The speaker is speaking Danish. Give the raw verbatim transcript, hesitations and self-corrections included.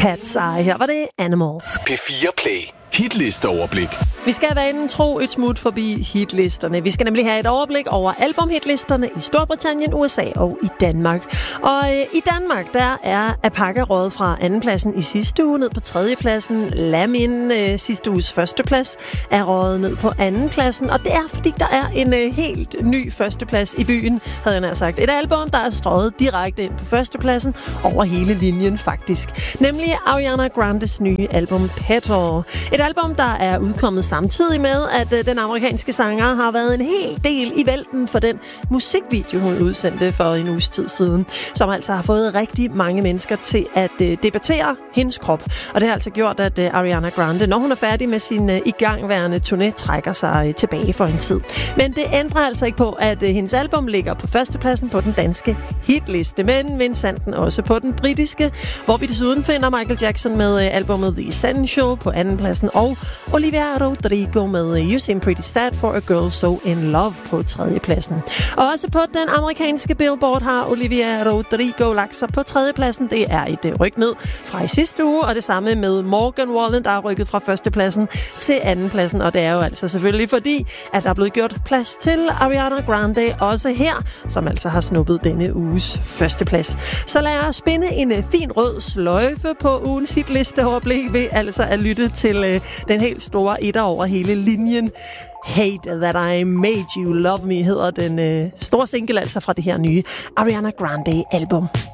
Cat's Eye. Her var det Animal. P fire Play. Hitlisteoverblik. Vi skal vanen tro et smut forbi hitlisterne. Vi skal nemlig have et overblik over albumhitlisterne i Storbritannien, U S A og i Danmark. Og øh, i Danmark, der er Apaka røget fra andenpladsen i sidste uge ned på tredjepladsen. Lamin, øh, sidste uges førsteplads, er røget ned på andenpladsen. Og det er, fordi der er en øh, helt ny førsteplads i byen, havde jeg nær sagt. Et album, der er strøget direkte ind på førstepladsen over hele linjen, faktisk. Nemlig Ariana Grandes nye album Petal. Et album, der er udkommet samtidig med, at øh, den amerikanske sanger har været en hel del i vælten for den musikvideo, hun udsendte for en uges tid siden, som altså har fået rigtig mange mennesker til at øh, debattere hendes krop. Og det har altså gjort, at øh, Ariana Grande, når hun er færdig med sin øh, igangværende turné, trækker sig øh, tilbage for en tid. Men det ændrer altså ikke på, at øh, hendes album ligger på førstepladsen på den danske hitliste, men Vincenten også på den britiske, hvor vi desuden finder Michael Jackson med øh, albumet The Essential på andenpladsen, og Olivia Rodrigo med You Seem Pretty Sad for a Girl So In Love på tredjepladsen. Og også på den amerikanske Billboard har Olivia Rodrigo lagt sig på tredjepladsen. Det er et ryk ned fra i sidste uge, og det samme med Morgan Wallen, der er rykket fra førstepladsen til andenpladsen. Og det er jo altså selvfølgelig fordi, at der er blevet gjort plads til Ariana Grande også her, som altså har snuppet denne uges førsteplads. Så lad os spinde en fin rød sløjfe på ugens hitlisteoverblik ved altså at lytte til øh, den helt store etter over hele linjen. Hate That I Made You Love Me hedder den øh, store single altså fra det her nye Ariana Grande album.